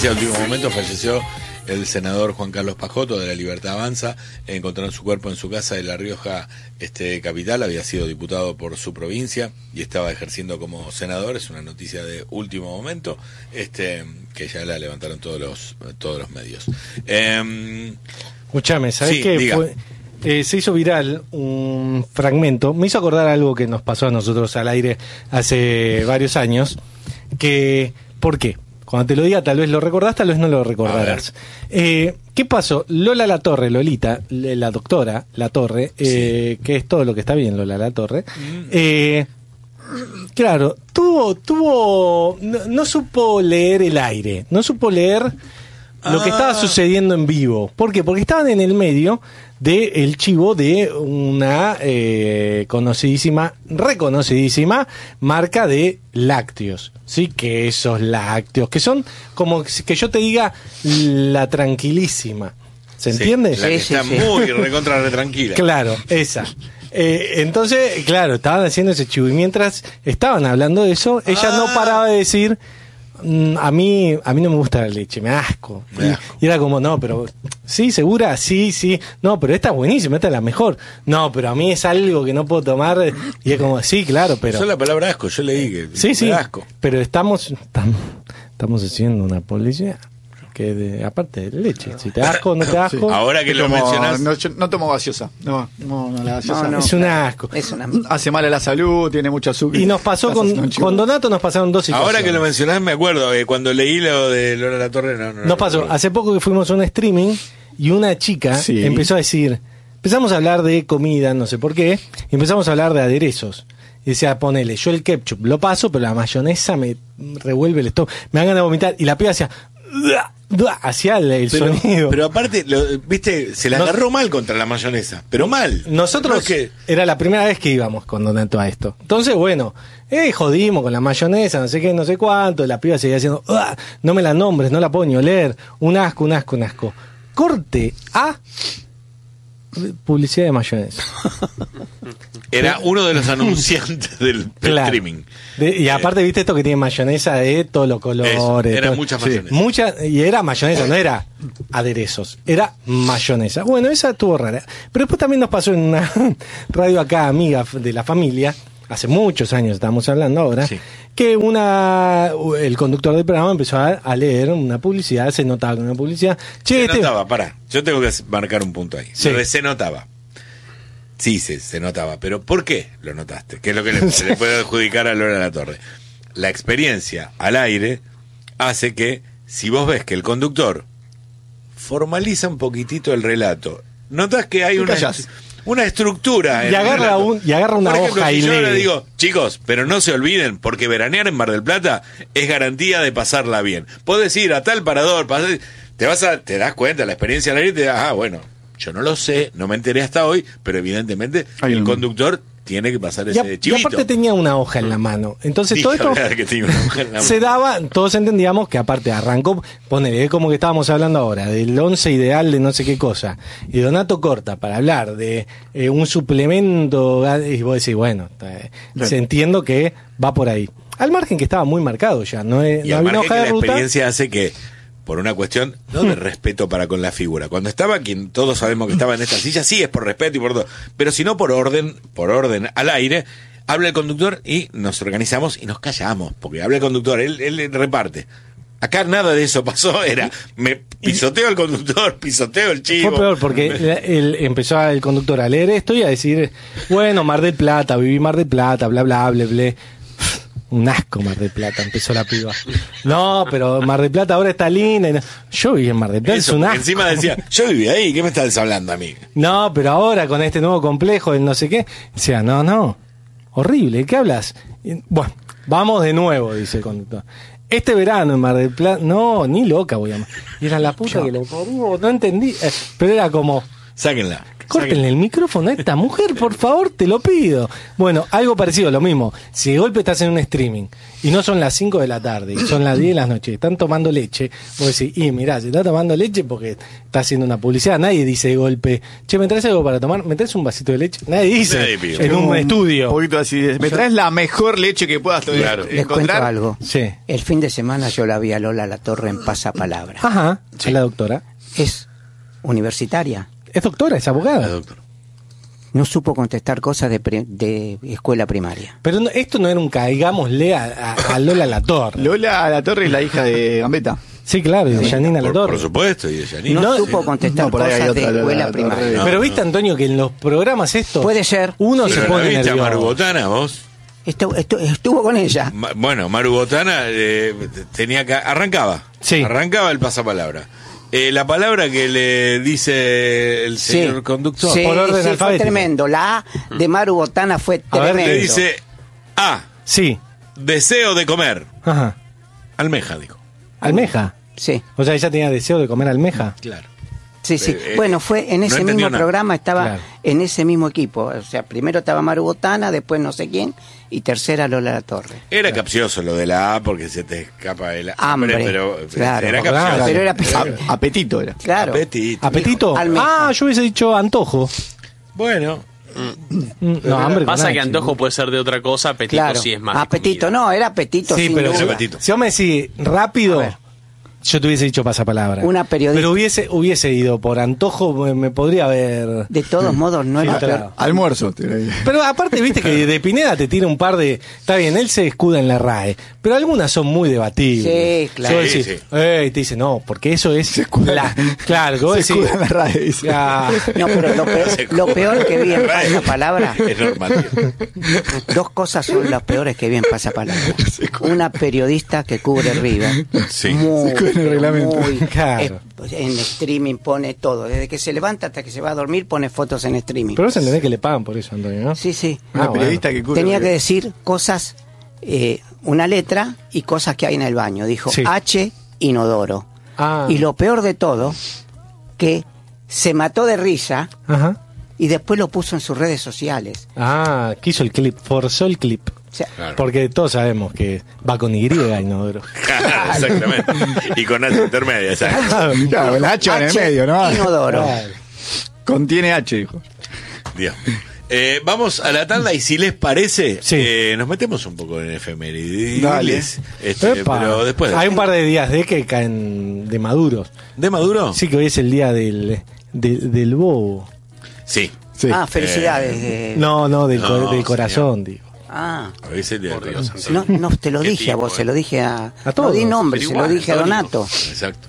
noticia de último momento, falleció el senador Juan Carlos Pajotto de La Libertad Avanza. Encontraron su cuerpo en su casa de La Rioja capital. Había sido diputado por su provincia y estaba ejerciendo como senador. Es una noticia de último momento, que ya la levantaron todos los medios. Escuchame, ¿sabés sí, qué? Se hizo viral un fragmento, me hizo acordar algo que nos pasó a nosotros al aire hace varios años, ¿por qué? Cuando te lo diga tal vez lo recordás, tal vez no lo recordarás. ¿Qué pasó? Lola Latorre, Lolita, la doctora Latorre, sí, que es todo lo que está bien, Lola Latorre, claro, no supo leer el aire, no supo leer lo que estaba sucediendo en vivo. ¿Por qué? Porque estaban en el medio del chivo de una reconocidísima marca de lácteos, sí, quesos lácteos, que son como que yo te diga la tranquilísima, ¿se entiende? La que está muy recontra tranquila. Claro, esa. Entonces, claro, estaban haciendo ese chivo y mientras estaban hablando de eso, ella no paraba de decir: a mí no me gusta la leche, me da asco. Y era como, no, pero sí, segura, sí, no, pero esta es buenísima, esta es la mejor. No, pero a mí es algo que no puedo tomar. Y es como, sí, claro, pero usó la palabra asco, yo leí que sí, asco. Pero estamos haciendo una publicidad que aparte de leche, si te asco o no te asco. Ahora que lo mencionás, no tomo gaseosa. No, la gaseosa es un asco. Hace mal a la salud, tiene mucho azúcar. Y nos pasó con Donato, nos pasaron dos situaciones. Ahora que lo mencionás me acuerdo, cuando leí lo de Lola Latorre, nos pasó. Hace poco que fuimos a un streaming y una chica empezó a decir, empezamos a hablar de comida, no sé por qué, y empezamos a hablar de aderezos. Y decía, ponele, yo el ketchup lo paso, pero la mayonesa me revuelve el estómago, me dan ganas de vomitar. Y la piba hacía hacía el sonido. Pero aparte, viste, se la agarró mal contra la mayonesa, pero mal. Nosotros era la primera vez que íbamos con Donato a esto. Entonces, bueno, jodimos con la mayonesa, no sé qué, no sé cuánto. La piba seguía diciendo, no me la nombres, no la puedo ni oler. Un asco. Corte a publicidad de mayonesa. Era uno de los anunciantes del streaming. Y aparte, viste esto que tiene mayonesa de todos los colores. Era mucha mayonesa. Y era mayonesa, no era aderezos, era mayonesa. Bueno, esa estuvo rara. Pero después también nos pasó en una radio acá, amiga de la familia, hace muchos años estamos hablando ahora, que el conductor del programa empezó a leer una publicidad, se notaba con una publicidad. Pará, yo tengo que marcar un punto ahí. Se notaba. Sí, se notaba, pero ¿por qué lo notaste? ¿Qué es lo que se le puede adjudicar a Lola Latorre? La experiencia al aire hace que, si vos ves que el conductor formaliza un poquitito el relato, notas que hay una estructura. Y agarra una Por ejemplo, hoja y yo lee. le digo, chicos, pero no se olviden, porque veranear en Mar del Plata es garantía de pasarla bien. Podés ir a tal parador, te das cuenta, la experiencia al aire te da, bueno, yo no lo sé, no me enteré hasta hoy, pero evidentemente el conductor tiene que pasar ese chivito. Y aparte tenía una hoja en la mano. Entonces todo esto se daba, todos entendíamos que aparte arrancó, ponele, como que estábamos hablando ahora, del 11 ideal de no sé qué cosa. Y Donato corta para hablar de un suplemento, y vos decís, bueno, se entiendo que va por ahí. Al margen que estaba muy marcado ya, no había una hoja de ruta. La experiencia hace que, por una cuestión no de respeto para con la figura, cuando estaba quien todos sabemos que estaba en esta silla, sí es por respeto y por todo, pero si no por orden al aire, habla el conductor y nos organizamos y nos callamos, porque habla el conductor, él reparte. Acá nada de eso pasó, me pisoteo al conductor, pisoteo el chivo. Fue peor porque empezó el conductor a leer esto y a decir, bueno, Mar del Plata, viví Mar del Plata, bla, bla, bla, bla. Un asco Mar del Plata, empezó la piba. No, pero Mar del Plata ahora está linda. Yo viví en Mar del Plata, es un asco. Encima decía, yo viví ahí, ¿qué me estás hablando a mí? No, pero ahora con este nuevo complejo del no sé qué. Decía, no, horrible, ¿qué hablas? Bueno, vamos de nuevo, dice el conductor. Este verano en Mar del Plata, no, ni loca voy a... Y era la puta que lo parió, no entendí. Pero era como... Sáquenla. córtenle el micrófono a esta mujer, por favor, te lo pido. Bueno, algo parecido, lo mismo. Si de golpe estás en un streaming y no son las 5 de la tarde, son las 10 de la noche, están tomando leche, vos decís, mirá, se está tomando leche porque está haciendo una publicidad. Nadie dice de golpe, che, ¿me traes algo para tomar? ¿Me traes un vasito de leche? Nadie dice en un estudio. Un poquito así, me traes la mejor leche que puedas encontrar. Les cuento algo. Sí. El fin de semana yo la vi a Lola Latorre en Pasapalabra. Ajá, sí. Es la doctora. Es universitaria. Es doctora, es abogada. No supo contestar cosas de escuela primaria. Pero no, esto no era un caigámosle a Lola Latorre. Lola Latorre es la hija de Gambetta. Sí, claro, y de Janina Latorre. Por supuesto, y de Janina. No supo contestar cosas de escuela primaria. Pero viste, Antonio, que en los programas estos... Puede ser. Uno se pone nervioso. ¿A Maru Botana, vos? Estuvo con ella. Bueno, Maru Botana tenía que... Arrancaba el pasapalabra. La palabra que le dice el señor conductor. Por orden alfabético. Fue tremendo. La A de Maru Botana fue tremendo. Le dice A. Sí. Deseo de comer. Ajá. Almeja, dijo. ¿Almeja? Sí. O sea, ella tenía deseo de comer almeja. Claro. Sí. Bueno, fue en ese mismo programa, estaba en ese mismo equipo. O sea, primero estaba Maru Botana, después no sé quién, y tercera Lola Latorre. Era capcioso lo de la A porque se te escapa el hambre, pero claro, era capcioso. Pero era apetito era. Claro. ¿Apetito? Yo hubiese dicho antojo. Bueno. No, hambre. Pasa que antojo puede ser de otra cosa, apetito sí es más. Apetito, no, era apetito. Sí, pero si vos me decís rápido, yo te hubiese dicho pasapalabra. Una periodista. Pero hubiese ido por antojo, me podría haber... De todos modos, no era peor. Almuerzo. Pero aparte, viste que de Pineda te tira un par de... Está bien, él se escuda en la RAE, pero algunas son muy debatibles. Sí, claro. Decís, te dice, no, porque eso es... Claro, que vos decís... Se escuda en la RAE, dice. No, pero lo peor que vi en Pasapalabra... Es normativo. Dos cosas son las peores que vi en Pasapalabra. Una periodista que cubre River. Sí. Claro. En streaming pone todo, desde que se levanta hasta que se va a dormir pone fotos en streaming. Pero vos entendés que le pagan por eso, Antonio, ¿no? Sí. Una periodista que cubre tenía que decir cosas, una letra y cosas que hay en el baño. Dijo H, inodoro. Y lo peor de todo, que se mató de risa. Y después lo puso en sus redes sociales. Quiso el clip, forzó el clip. Claro. Porque todos sabemos que va con Y inodoro. Exactamente. Y con H intermedia, ¿sabes? Claro, el H en el medio, ¿no? Inodoro. Contiene H, dijo. Dios. Vamos a la tanda y si les parece, nos metemos un poco en efemérides. Pero después. Hay un par de días que caen de maduros. ¿De Maduro? Sí, que hoy es el día del bobo. Sí. Felicidades. Del corazón, digo. Hoy es el día del Dios. No te lo dije a vos, se lo dije a todos. No di nombre, se lo dije a Donato. Exacto.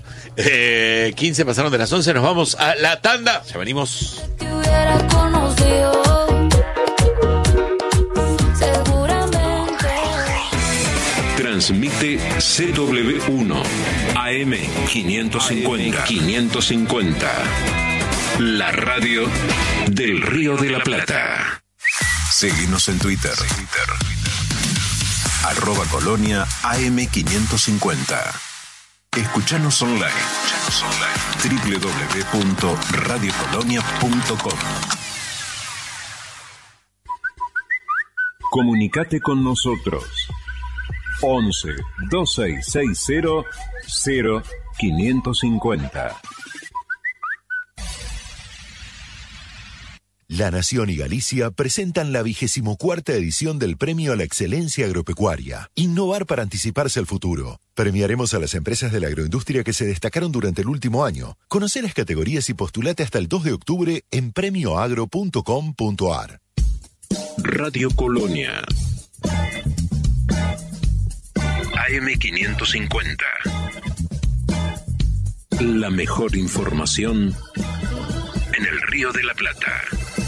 15 pasaron de las 11, nos vamos a la tanda. Ya venimos. Te hubiera conocido, seguramente. Transmite CW1 AM 550. La radio del Río de la Plata. Seguinos en Twitter. @Colonia AM550. Escuchanos online. www.radiocolonia.com. Comunicate con nosotros. 11 2660 0550. La Nación y Galicia presentan la 24ª edición del Premio a la Excelencia Agropecuaria. Innovar para anticiparse al futuro. Premiaremos a las empresas de la agroindustria que se destacaron durante el último año. Conoce las categorías y postulate hasta el 2 de octubre en premioagro.com.ar. Radio Colonia. AM550. La mejor información en el Río de la Plata.